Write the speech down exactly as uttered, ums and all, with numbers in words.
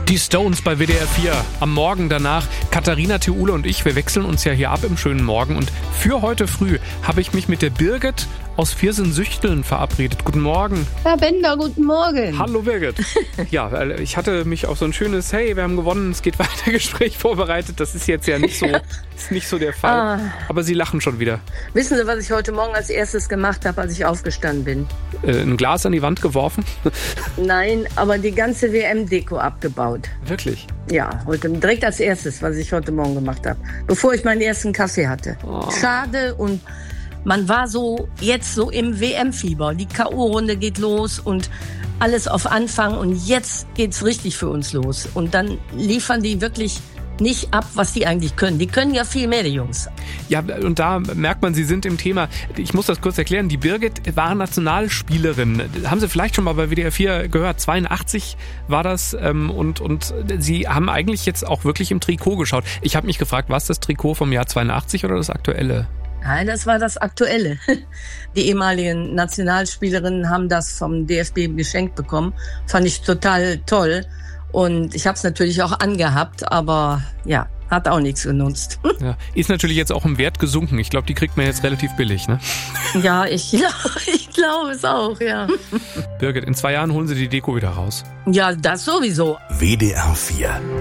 Die Stones bei W D R vier. Am Morgen danach Katharina Theule und ich, wir wechseln uns ja hier ab im schönen Morgen. Und für heute früh habe ich mich mit der Birgit aus Viersen-Süchteln verabredet. Guten Morgen. Herr Bender, guten Morgen. Hallo Birgit. Ja, ich hatte mich auf so ein schönes Hey, wir haben gewonnen, es geht weiter Gespräch vorbereitet. Das ist jetzt ja nicht so, ist nicht so der Fall. Ah. Aber Sie lachen schon wieder. Wissen Sie, was ich heute Morgen als erstes gemacht habe, als ich aufgestanden bin? Äh, ein Glas an die Wand geworfen? Nein, aber die ganze W M-Deko abgebaut. Wirklich? Ja, heute direkt als erstes, was ich heute Morgen gemacht habe. Bevor ich meinen ersten Kaffee hatte. Oh. Schade, und man war so jetzt so im W M-Fieber. Die K O-Runde geht los und alles auf Anfang. Und jetzt geht's richtig für uns los. Und dann liefern die wirklich nicht ab, was die eigentlich können. Die können ja viel mehr, die Jungs. Ja, und da merkt man, Sie sind im Thema. Ich muss das kurz erklären. Die Birgit war Nationalspielerin. Haben Sie vielleicht schon mal bei W D R vier gehört? zweiundachtzig war das. Und, und Sie haben eigentlich jetzt auch wirklich im Trikot geschaut. Ich habe mich gefragt, war es das Trikot vom Jahr zweiundachtzig oder das aktuelle? Nein, das war das Aktuelle. Die ehemaligen Nationalspielerinnen haben das vom D F B geschenkt bekommen. Fand ich total toll. Und ich habe es natürlich auch angehabt, aber ja, hat auch nichts genutzt. Ja, ist natürlich jetzt auch im Wert gesunken. Ich glaube, die kriegt man jetzt relativ billig, ne? Ja, ich, ich glaube es auch, ja. Birgit, in zwei Jahren holen Sie die Deko wieder raus. Ja, das sowieso. W D R vier